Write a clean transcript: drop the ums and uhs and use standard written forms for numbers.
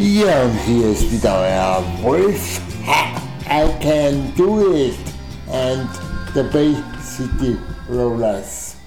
Ja, und hier ist wieder euer Wolf. I can do it. And the Bay City Rollers.